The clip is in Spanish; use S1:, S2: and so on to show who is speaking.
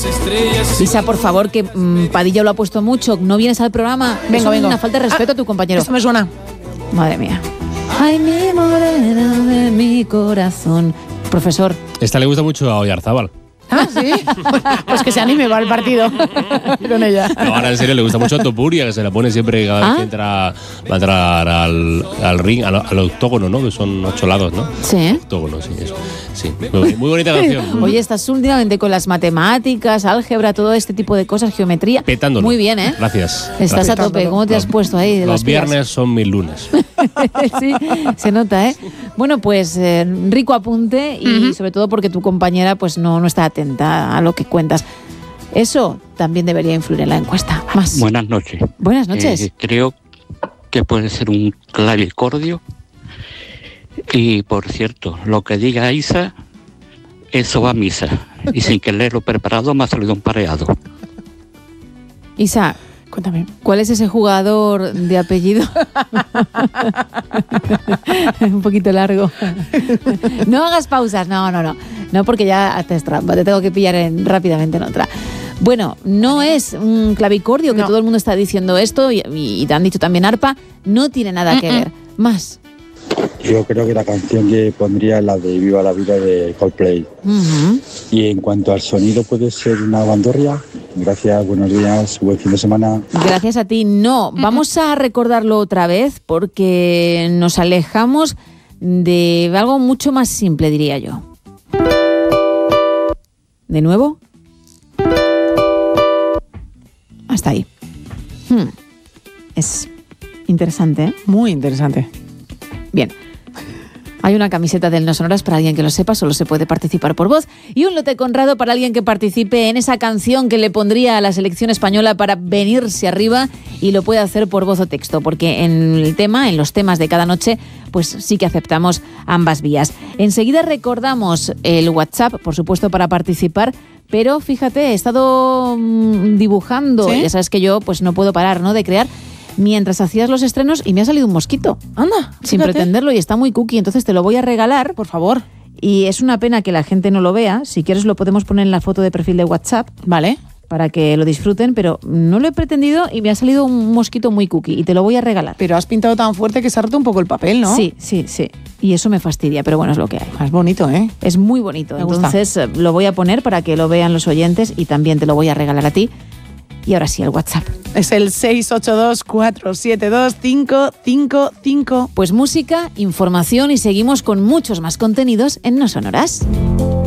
S1: Isa, por favor, que Padilla lo ha puesto mucho. ¿No vienes al programa?
S2: Vengo.
S1: Una falta de respeto a tu compañero.
S2: Esto me suena.
S1: Madre mía. Ay, mi morena de mi corazón. Profesor.
S3: Esta le gusta mucho a Oyarzábal.
S2: Ah, ¿sí? Pues que se anime, va al partido con ella.
S3: No, ahora en serio le gusta mucho a Topuria, que se la pone siempre cada vez que va a entrar al ring, al octógono, ¿no? Que son 8 lados, ¿no?
S1: Sí.
S3: Octógono, sí, eso. Sí, muy bonita canción.
S1: Oye, estás últimamente con las matemáticas, álgebra, todo este tipo de cosas, geometría.
S3: Petándolo.
S1: Muy bien, ¿eh?
S3: Gracias.
S1: Estás a tope. ¿Cómo te has puesto ahí?
S3: Los viernes son mis lunes.
S1: Sí, se nota, ¿eh? Bueno, pues rico apunte y sobre todo porque tu compañera pues no está atenta a lo que cuentas. Eso también debería influir en la encuesta. Más.
S4: Buenas noches.
S1: Buenas noches.
S4: Creo que puede ser un clavicordio. Y por cierto, lo que diga Isa, eso va a misa. Y sin quererlo preparado me ha salido un pareado.
S1: Isa,
S2: cuéntame.
S1: ¿Cuál es ese jugador de apellido? Un poquito largo. No hagas pausas, no. No, porque ya haces trampa, te tengo que pillar rápidamente en otra. Bueno, no es un clavicordio, que todo el mundo está diciendo esto, y te han dicho también arpa, no tiene nada que ver. Más.
S5: Yo creo que la canción que pondría es la de Viva la Vida de Coldplay. Y en cuanto al sonido, ¿puede ser una bandurria? Gracias, buenos días, buen fin de semana.
S1: Gracias a ti. No, vamos a recordarlo otra vez porque nos alejamos de algo mucho más simple, diría yo. ¿De nuevo? Hasta ahí. Es interesante, ¿eh?
S2: Muy interesante.
S1: Bien. Hay una camiseta del No Sonoras para alguien que lo sepa, solo se puede participar por voz, y un lote Conrado para alguien que participe en esa canción que le pondría a la selección española para venirse arriba, y lo puede hacer por voz o texto, porque en los temas de cada noche, pues sí que aceptamos ambas vías. Enseguida recordamos el WhatsApp, por supuesto, para participar, pero fíjate, he estado dibujando, ¿sí? Ya sabes que yo pues no puedo parar, ¿no?, de crear, mientras hacías los estrenos, y me ha salido un mosquito.
S2: Anda,
S1: sin pretenderlo, y está muy cookie, entonces te lo voy a regalar.
S2: Por favor.
S1: Y es una pena que la gente no lo vea. Si quieres lo podemos poner en la foto de perfil de WhatsApp.
S2: Vale.
S1: Para que lo disfruten, pero no lo he pretendido y me ha salido un mosquito muy cookie y te lo voy a regalar.
S2: Pero has pintado tan fuerte que se ha roto un poco el papel, ¿no?
S1: Sí. Y eso me fastidia, pero bueno, es lo que hay.
S2: Es bonito, ¿eh?
S1: Es muy bonito.
S2: Me
S1: Entonces
S2: gusta.
S1: Lo voy a poner para que lo vean los oyentes y también te lo voy a regalar a ti. Y ahora sí, el WhatsApp.
S2: Es el 682-472-555.
S1: Pues música, información y seguimos con muchos más contenidos en No Sonoras.